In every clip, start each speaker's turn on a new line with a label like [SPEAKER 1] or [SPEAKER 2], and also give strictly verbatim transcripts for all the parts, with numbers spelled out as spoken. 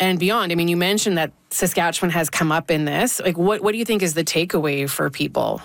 [SPEAKER 1] and beyond. I mean, you mentioned that Saskatchewan has come up in this. Like, what, what do you think is the takeaway for people?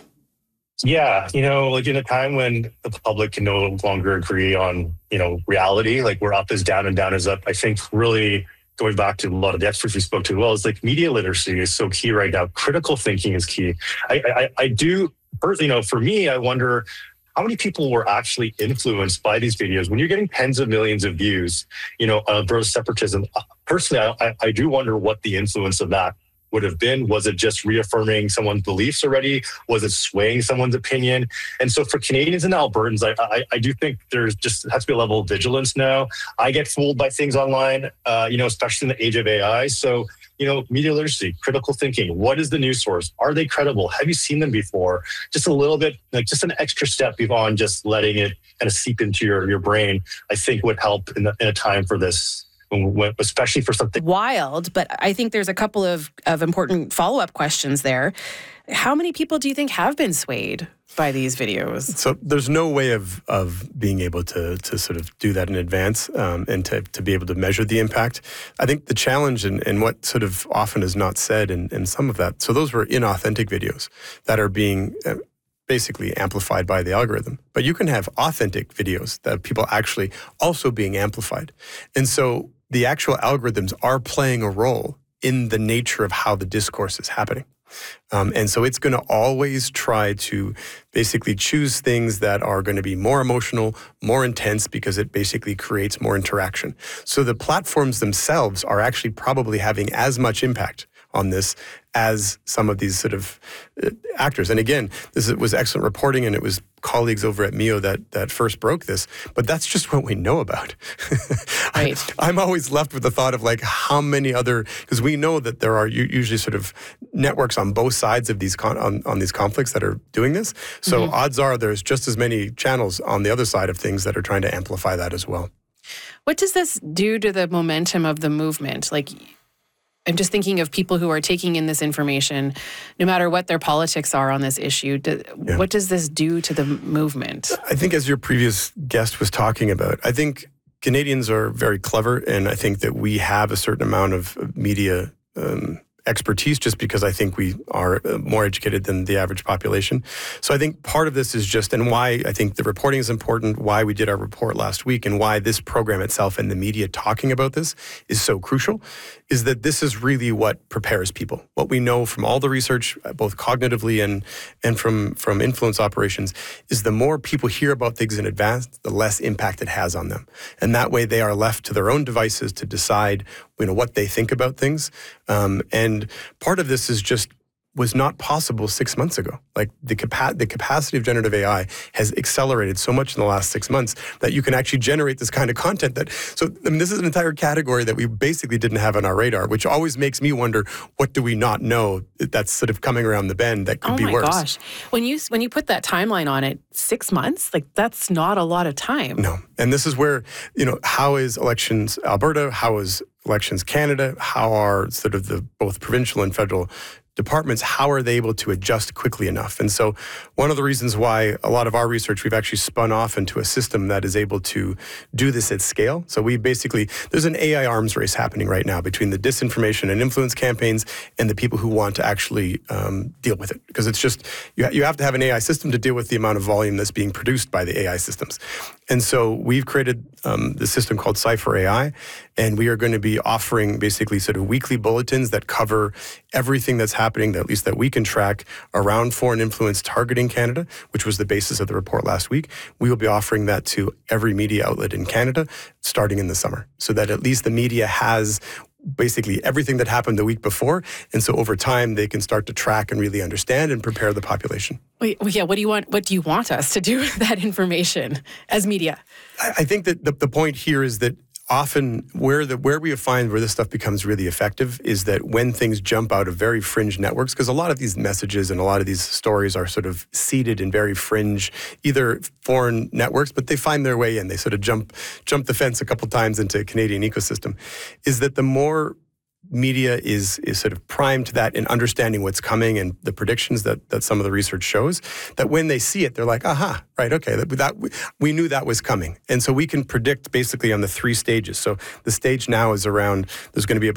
[SPEAKER 2] Yeah, you know, like in a time when the public can no longer agree on, you know, reality, like where up is down and down is up, I think really going back to a lot of the experts we spoke to, well, it's like media literacy is so key right now. Critical thinking is key. I, I, I do, you know, for me, I wonder how many people were actually influenced by these videos. When you're getting tens of millions of views, you know, of versus separatism, personally, I, I do wonder what the influence of that would have been. Was it just reaffirming someone's beliefs already? Was it swaying someone's opinion? And so for Canadians and Albertans, I, I, I do think there's just has to be a level of vigilance now. I get fooled by things online, uh, you know, especially in the age of A I. So, you know, media literacy, critical thinking. What is the news source? Are they credible? Have you seen them before? Just a little bit, like just an extra step beyond just letting it kind of seep into your, your brain, I think would help in, the, in a time for this. Especially for something
[SPEAKER 1] wild, but I think there's a couple of, of important follow-up questions there. How many people do you think have been swayed by these videos?
[SPEAKER 3] So there's no way of of being able to to sort of do that in advance um, and to, to be able to measure the impact. I think the challenge and, and what sort of often is not said in, in some of that, so those were inauthentic videos that are being uh, basically amplified by the algorithm. But you can have authentic videos that people actually also being amplified. And so the actual algorithms are playing a role in the nature of how the discourse is happening. Um, and so it's going to always try to basically choose things that are going to be more emotional, more intense, because it basically creates more interaction. So the platforms themselves are actually probably having as much impact on this as some of these sort of uh, actors. And again, this was excellent reporting, and it was colleagues over at M I O that that first broke this, but that's just what we know about.
[SPEAKER 1] Right.
[SPEAKER 3] I, I'm always left with the thought of like how many other, because we know that there are usually sort of networks on both sides of these con, on, on these conflicts that are doing this. So mm-hmm. odds are there's just as many channels on the other side of things that are trying to amplify that as well.
[SPEAKER 1] What does this do to the momentum of the movement? Like, I'm just thinking of people who are taking in this information, no matter what their politics are on this issue. Do, yeah. What does this do to the movement?
[SPEAKER 3] I think, as your previous guest was talking about, I think Canadians are very clever, and I think that we have a certain amount of media um, expertise just because I think we are more educated than the average population. So I think part of this is just, and why I think the reporting is important, why we did our report last week, and why this program itself and the media talking about this is so crucial, is that this is really what prepares people. What we know from all the research, both cognitively and and from, from influence operations, is the more people hear about things in advance, the less impact it has on them. And that way they are left to their own devices to decide, you know, what they think about things. Um, and part of this is just was not possible six months ago. Like the capa- the capacity of generative A I has accelerated so much in the last six months that you can actually generate this kind of content that, so I mean, this is an entire category that we basically didn't have on our radar, which always makes me wonder, what do we not know that's sort of coming around the bend that could
[SPEAKER 1] oh
[SPEAKER 3] be worse?
[SPEAKER 1] Oh my gosh. When you, when you put that timeline on it, six months, like that's not a lot of time.
[SPEAKER 3] No. And this is where, you know, how is Elections Alberta, how is Elections Canada, how are sort of the both provincial and federal departments, how are they able to adjust quickly enough? And so one of the reasons why a lot of our research, we've actually spun off into a system that is able to do this at scale. So we basically, there's an A I arms race happening right now between the disinformation and influence campaigns and the people who want to actually um, deal with it. Because it's just, you, ha- you have to have an A I system to deal with the amount of volume that's being produced by the A I systems. And so we've created um, the system called Cypher A I, and we are going to be offering basically sort of weekly bulletins that cover everything that's happening, that at least that we can track around foreign influence targeting Canada, which was the basis of the report last week. We will be offering that to every media outlet in Canada starting in the summer, so that at least the media has basically everything that happened the week before. And so over time, they can start to track and really understand and prepare the population.
[SPEAKER 1] Wait, well, yeah, what do you want, what do you want us to do with that information as media?
[SPEAKER 3] I, I think that the, the point here is that often where the where we find where this stuff becomes really effective is that when things jump out of very fringe networks, because a lot of these messages and a lot of these stories are sort of seeded in very fringe, either foreign networks, but they find their way in. They sort of jump jump the fence a couple times into Canadian ecosystem, is that the more media is is sort of primed to that in understanding what's coming and the predictions that that some of the research shows, that when they see it, they're like, aha, right, okay, that, that we knew that was coming. And so we can predict basically on the three stages. So the stage now is around, there's going to be a